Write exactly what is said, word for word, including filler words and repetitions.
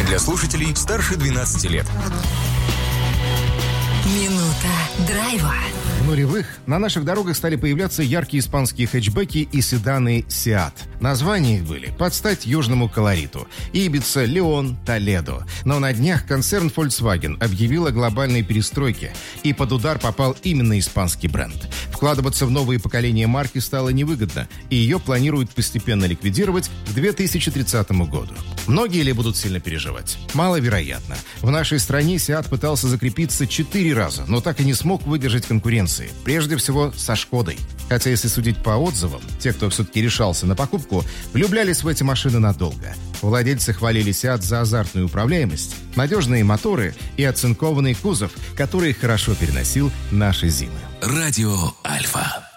Для слушателей старше двенадцати лет. Минута драйва. В нулевых на наших дорогах стали появляться яркие испанские хэтчбеки и седаны Seat. Названия их были под стать южному колориту: Ибица, Леон, Толедо. Но на днях концерн Volkswagen объявил о глобальной перестройке, и под удар попал именно испанский бренд. Вкладываться в новые поколения марки стало невыгодно, и ее планируют постепенно ликвидировать к две тысячи тридцатому году. Многие ли будут сильно переживать? Маловероятно. В нашей стране Seat пытался закрепиться четыре раза, но так и не смог выдержать конкуренции. Прежде всего, со Шкодой. Хотя, если судить по отзывам, те, кто все-таки решался на покупку, влюблялись в эти машины надолго. Владельцы хвалили Seat за азартную управляемость, надежные моторы и оцинкованный кузов, который хорошо переносил наши зимы. Радио Альфа.